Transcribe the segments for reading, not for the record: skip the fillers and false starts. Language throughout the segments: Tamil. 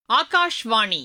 ஆகாஷ்வாணி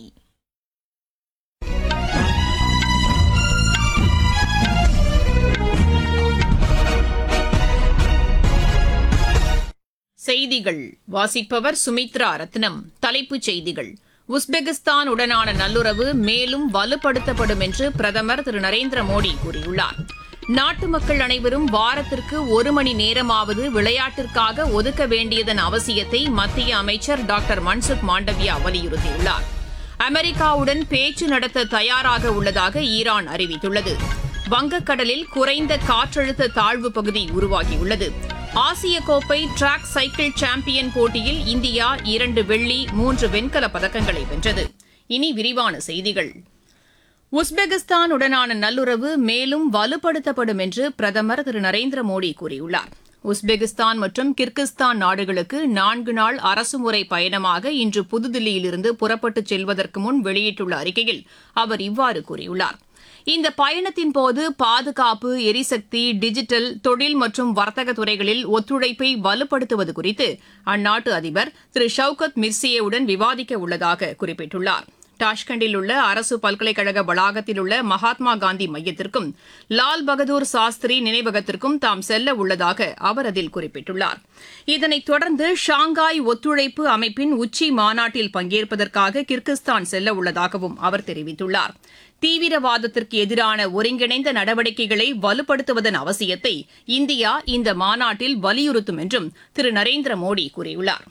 செய்திகள் வாசிப்பவர் சுமித்ரா ரத்னம். தலைப்புச் செய்திகள்: உஸ்பெகிஸ்தான் உடனான நல்லுறவு மேலும் வலுப்படுத்தப்படும் என்று பிரதமர் திரு நரேந்திர மோடி கூறியுள்ளார். நாட்டு மக்கள் அனைவரும் வாரத்திற்கு 1 மணி நேரமாவது விளையாட்டிற்காக ஒதுக்க வேண்டியதன் அவசியத்தை மத்திய அமைச்சர் டாக்டர் மன்சுக் மாண்டவியா வலியுறுத்தியுள்ளார். அமெரிக்காவுடன் பேச்சு நடத்த தயாராக உள்ளதாக ஈரான் அறிவித்துள்ளது. வங்கக்கடலில் குறைந்த காற்றழுத்த தாழ்வு பகுதி உருவாகியுள்ளது. ஆசிய கோப்பை டிராக் சைக்கிள் சாம்பியன் போட்டியில் இந்தியா 2 வெள்ளி 3 வெண்கலப் பதக்கங்களை வென்றது. இனி விரிவான செய்திகள். உஸ்பெகிஸ்தான் உடனான நல்லுறவு மேலும் வலுப்படுத்தப்படும் என்று பிரதமர் திரு நரேந்திர மோடி கூறியுள்ளார். உஸ்பெகிஸ்தான் மற்றும் கிர்கிஸ்தான் நாடுகளுக்கு 4 நாள் அரசுமுறை பயணமாக இன்று புதுதில்லியிலிருந்து புறப்பட்டுச் செல்வதற்கு முன் வெளியிட்டுள்ள அறிக்கையில் அவர் இவ்வாறு கூறியுள்ளார். இந்த பயணத்தின்போது பாதுகாப்பு, எரிசக்தி, டிஜிட்டல், தொழில் மற்றும் வர்த்தக துறைகளில் ஒத்துழைப்பை வலுப்படுத்துவது குறித்து அந்நாட்டு அதிபர் திரு ஷவுகத் மிர்சியோவுடன் விவாதிக்க உள்ளதாக குறிப்பிட்டுள்ளார். டாஷ்கண்டில் உள்ள அரசு பல்கலைக்கழக வளாகத்தில் உள்ள மகாத்மா காந்தி மையத்திற்கும் லால் பகதூர் சாஸ்திரி நினைவகத்திற்கும் தாம் செல்ல உள்ளதாக அவர் அதில் குறிப்பிட்டுள்ளார். இதனைத் தொடர்ந்து ஷாங்காய் ஒத்துழைப்பு அமைப்பின் உச்சி மாநாட்டில் பங்கேற்பதற்காக கிர்கிஸ்தான் செல்ல உள்ளதாகவும் அவர் தெரிவித்துள்ளார். தீவிரவாதத்திற்கு எதிரான ஒருங்கிணைந்த நடவடிக்கைகளை வலுப்படுத்துவதன் அவசியத்தை இந்தியா இந்த மாநாட்டில் வலியுறுத்தும் என்றும் திரு நரேந்திர மோடி கூறியுள்ளார்.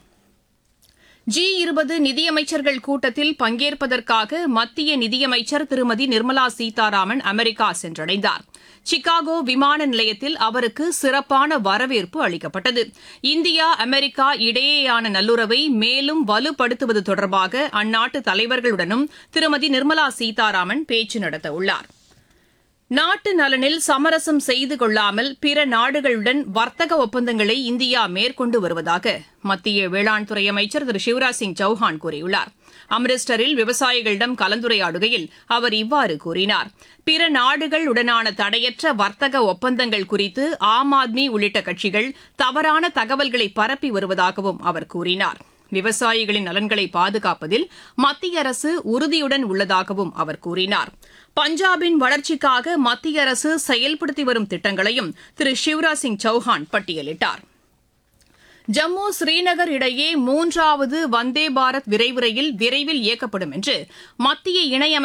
G20 நிதியமைச்சர்கள் கூட்டத்தில் பங்கேற்பதற்காக மத்திய நிதியமைச்சர் திருமதி நிர்மலா சீதாராமன் அமெரிக்கா சென்றடைந்தார். சிகாகோ விமான நிலையத்தில் அவருக்கு சிறப்பான வரவேற்பு அளிக்கப்பட்டது. இந்தியா அமெரிக்கா இடையேயான நல்லுறவை மேலும் வலுப்படுத்துவது தொடர்பாக அந்நாட்டு தலைவர்களுடனும் திருமதி நிர்மலா சீதாராமன் பேச்சு நடத்தவுள்ளார். நாட்டு நலனில் சமரசம் செய்து கொள்ளாமல் பிற நாடுகளுடன் வர்த்தக ஒப்பந்தங்களை இந்தியா மேற்கொண்டு வருவதாக மத்திய வேளாண் துறை அமைச்சர் திரு சிவராஜ் சிங் சௌஹான் கூறியுள்ளார். அம்ரிஸ்டரில் விவசாயிகளிடம் கலந்துரையாடுகையில் அவர் இவ்வாறு கூறினார். பிற நாடுகள் உடனான தடையற்ற வர்த்தக ஒப்பந்தங்கள் குறித்து ஆம் ஆத்மி உள்ளிட்ட கட்சிகள் தவறான தகவல்களை பரப்பி வருவதாகவும் அவர் கூறினார். விவசாயிகளின் நலன்களை பாதுகாப்பதில் மத்திய அரசு உறுதியுடன் உள்ளதாகவும் அவர் கூறினார். பஞ்சாபின் வளர்ச்சிக்காக மத்திய அரசு செயல்படுத்தி வரும் திட்டங்களையும் திரு சிவராஜ் சிங் சௌஹான் பட்டியலிட்டார். ஜம்மு ஸ்ரீநகர் இடையே 3வது வந்தே பாரத் விரைவு ரயில் விரைவில் இயக்கப்படும் என்று மத்திய இணையமைச்சர்